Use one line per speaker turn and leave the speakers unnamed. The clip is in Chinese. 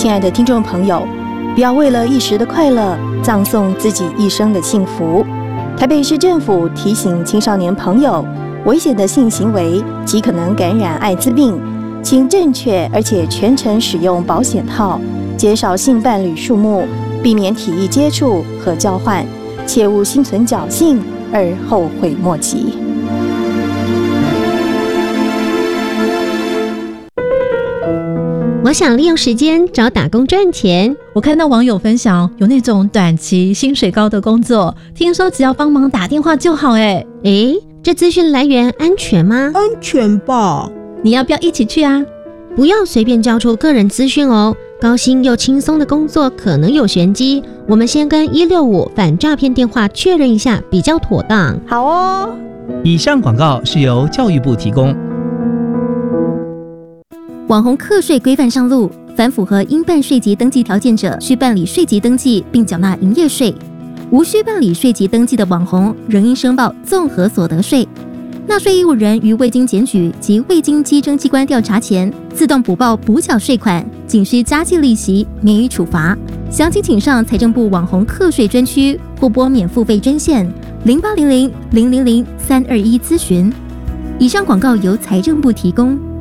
亲爱的听众朋友，不要为了一时的快乐葬送自己一生的幸福。台北市政府提醒青少年朋友，危险的性行为极可能感染艾滋病，请正确而且全程使用保险套，减少性伴侣数目，避免体液接触和交换，切勿心存侥幸而后悔莫及。
我想利用时间找打工赚钱。
我看到网友分享有那种短期薪水高的工作，听说只要帮忙打电话就好。
这资讯来源安全吗？
安全吧。
你要不要一起去啊？
不要随便交出个人资讯哦，高薪又轻松的工作可能有玄机，我们先跟165反诈骗电话确认一下比较妥当。
好哦。
以上广告是由教育部提供。
网红课税规范上路，凡符合应办税籍登记条件者，需办理税籍登记并缴纳营业税；无需办理税籍登记的网红，仍应申报综合所得税。纳税义务人于未经检举及未经稽征机关调查前，自动补报补缴税款，仅需加计利息，免予处罚。详情请上财政部网红课税专区或拨免付费专线0800-000-321咨询。以上广告由财政部提供。